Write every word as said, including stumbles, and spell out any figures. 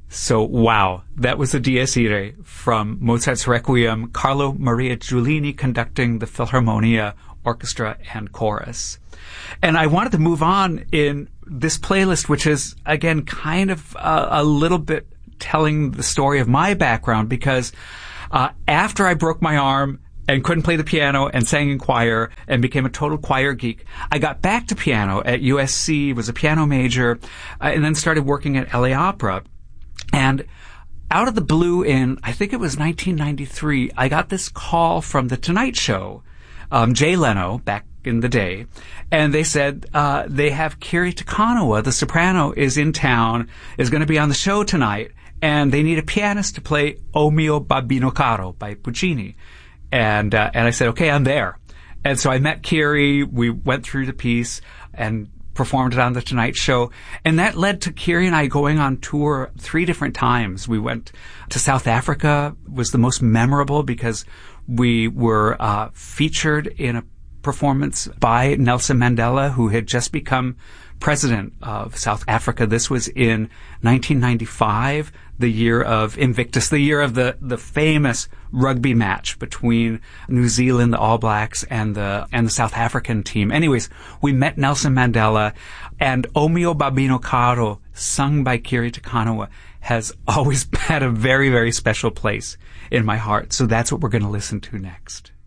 So, wow, that was a Dies Irae from Mozart's Requiem, Carlo Maria Giulini conducting the Philharmonia Orchestra and Chorus. And I wanted to move on in this playlist, which is, again, kind of uh, a little bit telling the story of my background, because uh, after I broke my arm and couldn't play the piano and sang in choir and became a total choir geek, I got back to piano at U S C, was a piano major, uh, and then started working at L A Opera. And out of the blue in, I think it was nineteen ninety-three, I got this call from The Tonight Show, um, Jay Leno, back in the day, and they said uh, they have Kiri Te Kanawa, the soprano, is in town, is going to be on the show tonight, and they need a pianist to play O Mio Babbino Caro by Puccini. And uh, and I said, okay, I'm there. And so I met Kiri, we went through the piece, and performed it on The Tonight Show. And that led to Kiri and I going on tour three different times. We went to South Africa, was the most memorable because we were uh, featured in a performance by Nelson Mandela, who had just become president of South Africa. This was in nineteen ninety-five, the year of Invictus, the year of the, the famous rugby match between New Zealand, the All Blacks, and the and the South African team. Anyways, we met Nelson Mandela, and O Mio Babbino Caro, sung by Kiri Te Kanawa, has always had a very, very special place in my heart. So that's what we're going to listen to next.